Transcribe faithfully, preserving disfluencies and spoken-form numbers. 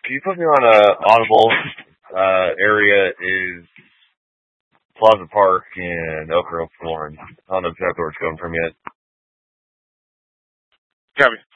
Can you put me on a audible uh, area is Plaza Park in Oak Grove, Florence. I don't know exactly where it's going from yet. Copy.